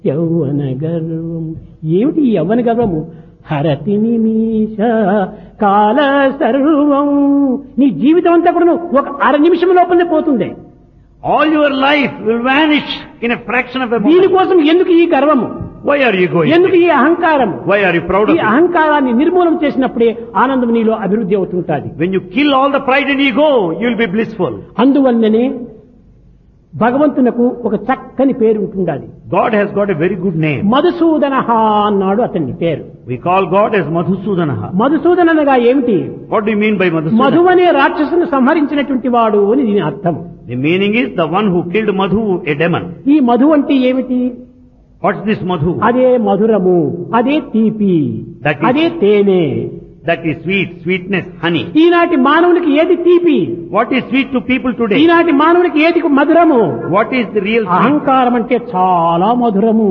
యౌవన గర్వం. ఏమిటి ఈ యౌవన గర్వము? హరతి నిమిష కాల సర్వం. నీ జీవితం అంతా కూడా ఒక అర నిమిషం లోపలనే పోతుంది. All your life will vanish in a fraction of a moment. దీనికోసం ఎందుకు ఈ గర్వము? Why are you going? ఎందుకు ఈ అహంకారం? Why are you proud of ఈ it? అహంకారాన్ని నిర్మూలన చేసినప్పుడే ఆనందం నీలో అభివృద్ధి అవుతుంటాది. When you kill all the pride and ego, you will be blissful. అందువల్లనే భగవంతునకు ఒక చక్కని పేరు ఉంటుండాలి. God has got a very good name. Madhusudana అన్నాడు అతని పేరు. We call God as Madhusudanaha. Madhusudana అనగా ఏమిటి? What do you mean by Madhu Madhusudana? అనే రాక్షసును సంహరించినటువంటి వాడు అని దీని అర్థం. The meaning is the one who killed Madhu, a demon. ఈ మధు అంటే ఏమిటి? What's this Madhu? అదే మధురము, అదే తీపి, That is- అదే తేనె. That is sweet, sweetness, honey. ఈనాటి మానవునికి ఏది తీపి? What is sweet to people today? ఈనాటి మానవునికి ఏది మధురము? What is the real sweet? అహంకారం అంటే చాలా మధురము.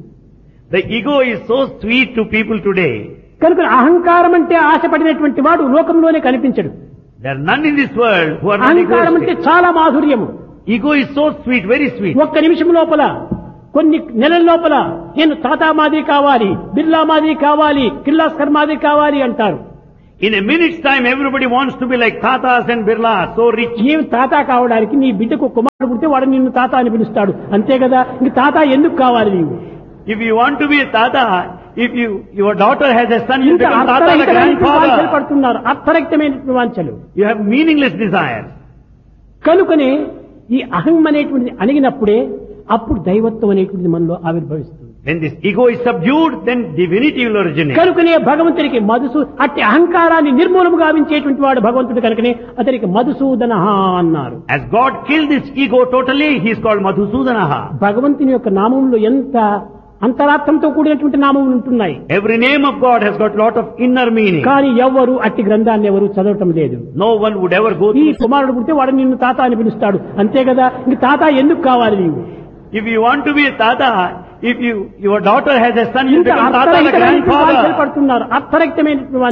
The ego is so sweet to people today. కనుక అహంకారం అంటే ఆశపడినటువంటి వాడు లోకంలోనే కనిపించడు. There are none in this world who are not అహంకారం అంటే egoistic. చాలా మాధుర్యము. Ego is so sweet, very sweet. ఒక్క నిమిషం లోపల, కొన్ని నెలల లోపల నేను టాటా మాదిరి కావాలి, బిర్లా మాదిరి కావాలి, కిర్లాస్కర్ మాదిరి కావాలి అంటారు. In a minute's time, everybody wants to be like Tatas and Birlas, so rich. ఏం తాత కావడానికి? నీ బిడ్డకు కుమారుడు పుడితే వాడు నిన్ను తాత అని పిలుస్తాడు, అంతే కదా. ఇంక తాత ఎందుకు కావాలి నీవు? If you want to be a Tata, if your daughter has a son, you ఇంత become Tata, the అర్థరహితమైన వాంఛలు grandfather. పడుతున్నారు, అర్థరహితమైన వాంఛలు. You have meaningless desires. కనుకనే ఈ అహం అనేటువంటిది అణిగినప్పుడే అప్పుడు దైవత్వం అనేటువంటిది మనలో ఆవిర్భవిస్తుంది. When this ego is subdued, then divinity will originate. కనుకనే భగవంతునికి అట్టి అహంకారాన్ని నిర్మూలము గావించేటువంటి వాడు భగవంతుడు. కనుకనే అతనికి మధుసూదన అన్నారు. As God killed this ego totally, he is called Madhusudanaha. భగవంతుని యొక్క నామంలో ఎంత అంతరార్థంతో కూడినటువంటి నామములు ఉంటున్నాయి. Every name of God has got lot of inner meaning. కానీ ఎవ్వరు అట్టి గ్రంథాన్ని ఎవరు చదవటం లేదు. No one would ever go ఈ through. కుమారుడు పుడితే వాడు నిన్ను తాత అని పిలుస్తాడు, అంతే కదా. ఇంక తాత ఎందుకు కావాలి నీవు? If you want to be a Tata, if your daughter has a son, you ఇంత become Tata, the అర్థరహితమైన వాంఛలు grandfather. పడుతున్నారు, అర్థరహితమైన